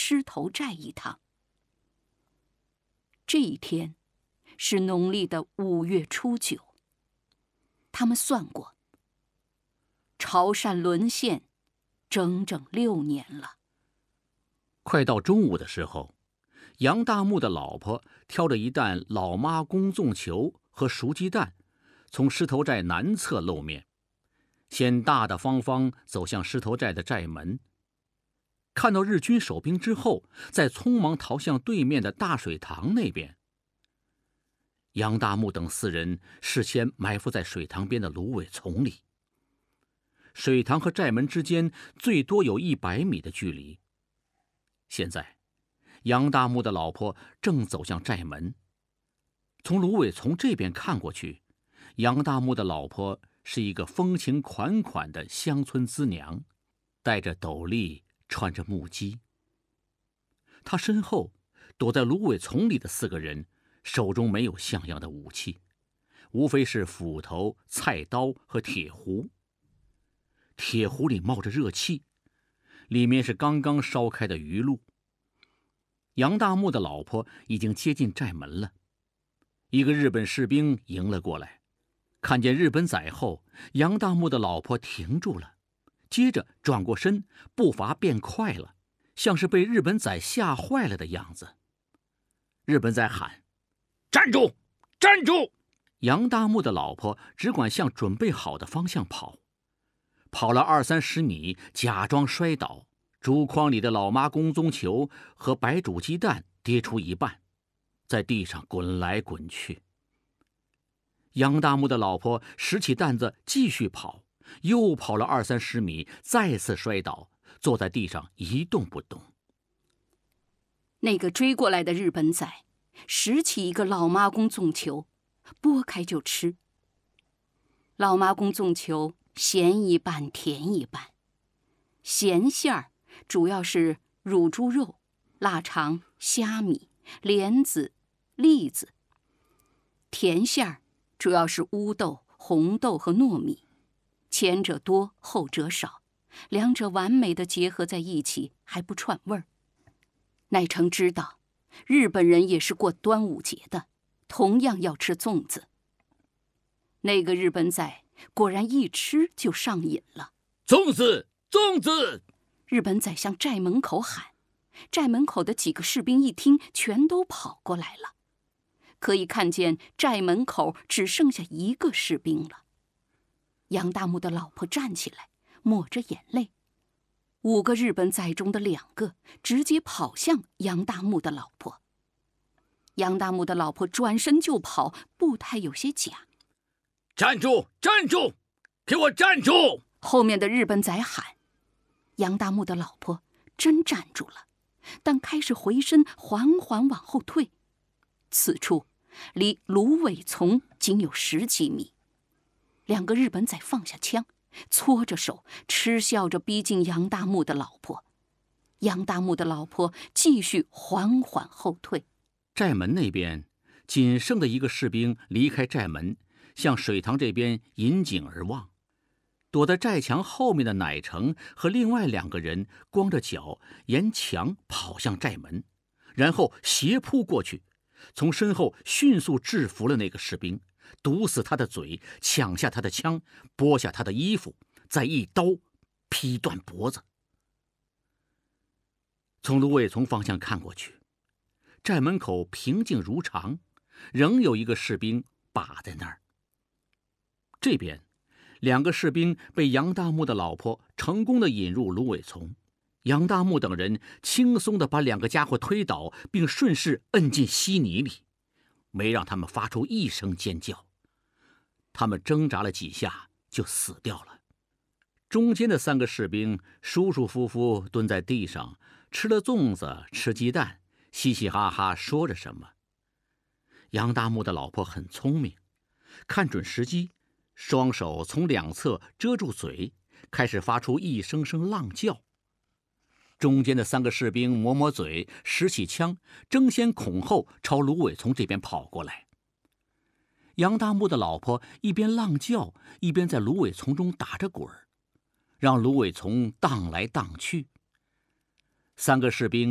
狮头寨一趟。这一天是农历的5月初9，他们算过，潮汕沦陷整整6年了。 快到中午的时候，杨大木的老婆挑着一担老妈公粽球和熟鸡蛋，从狮头寨南侧露面，先大大方方走向狮头寨的寨门。看到日军守兵之后，再匆忙逃向对面的大水塘那边。杨大木等4人事先埋伏在水塘边的芦苇丛里。水塘和寨门之间最多有100米的距离。现在，杨大木的老婆正走向寨门。从芦苇丛这边看过去，杨大木的老婆是一个风情款款的乡村姿娘，戴着斗笠，穿着木屐。她身后躲在芦苇丛里的4个人，手中没有像样的武器，无非是斧头、菜刀和铁壶。铁壶里冒着热气，里面是刚刚烧开的鱼露。杨大木的老婆已经接近寨门了。一个日本士兵迎了过来，看见日本仔后，杨大木的老婆停住了，接着转过身，步伐变快了，像是被日本仔吓坏了的样子。日本仔喊：“站住！站住！”杨大木的老婆只管向准备好的方向跑，跑了20-30米，假装摔倒，竹筐里的老妈公棕球和白煮鸡蛋跌出一半，在地上滚来滚去。杨大木的老婆拾起担子继续跑，又跑了20-30米，再次摔倒，坐在地上一动不动。 那个追过来的日本仔拾起一个老妈公粽球，剥开就吃。老妈公粽球咸一半甜一半，咸馅儿主要是乳猪肉、腊肠、虾米、莲子、栗子；甜馅儿主要是乌豆、红豆和糯米，前者多，后者少，两者完美的结合在一起，还不串味儿。乃成知道，日本人也是过端午节的，同样要吃粽子。那个日本仔果然一吃就上瘾了。 粽子，粽子！ 日本仔向寨门口喊，寨门口的几个士兵一听，全都跑过来了。可以看见寨门口只剩下1个士兵了。杨大木的老婆站起来，抹着眼泪。5个日本仔中的2个直接跑向杨大木的老婆。杨大木的老婆转身就跑，步态有些假。 站住！站住！给我站住！ 后面的日本仔喊。杨大木的老婆真站住了，但开始回身缓缓往后退。此处离芦苇丛仅有10几米。2个日本仔放下枪，搓着手，嗤笑着逼近杨大木的老婆。杨大木的老婆继续缓缓后退。 寨门那边仅剩的1个士兵离开寨门，向水塘这边引颈而望。躲在寨墙后面的乃成和另外2个人光着脚沿墙跑向寨门，然后斜扑过去，从身后迅速制服了那个士兵，堵死他的嘴，抢下他的枪，剥下他的衣服，再一刀劈断脖子。从芦苇丛方向看过去，寨门口平静如常，仍有1个士兵把在那儿。这边2个士兵被杨大木的老婆成功地引入芦苇丛，杨大木等人轻松地把2个家伙推倒，并顺势摁进稀泥里，没让他们发出一声尖叫。他们挣扎了几下就死掉了。中间的3个士兵舒舒服服蹲在地上，吃了粽子，吃鸡蛋，嘻嘻哈哈说着什么。杨大木的老婆很聪明，看准时机，双手从2侧遮住嘴，开始发出一声声浪叫。中间的3个士兵抹抹嘴，拾起枪，争先恐后朝芦苇丛这边跑过来。杨大木的老婆一边浪叫，一边在芦苇丛中打着滚，让芦苇丛荡来荡去。3个士兵